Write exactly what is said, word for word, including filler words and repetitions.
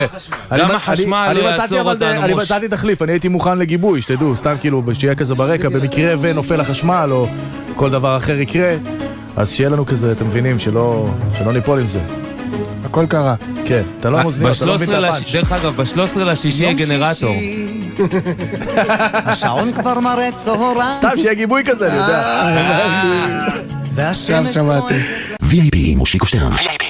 גם החשמל לא יעצור אותנו. אני מצאתי תחליף, אני הייתי מוכן לגיבוי, שתדעו, סתם כאילו, שיהיה כזה ברקע, במקרה ונופל החשמל, או כל דבר אחר יקרה, אז שיהיה לנו כזה, אתם מבינים, שלא ניפול עם זה. הכל קרה. כן, אתה לא מוזניות, אתה לא מבין את הפאנץ'. דרך אגב, ב-שלושה עשר לשישי יהיה גנרטור. השעון כבר מראה צהריים. סתם שיהיה גיבוי כזה, אני יודע. והשמש צועקת. וי איי פי מושיקו שטרן.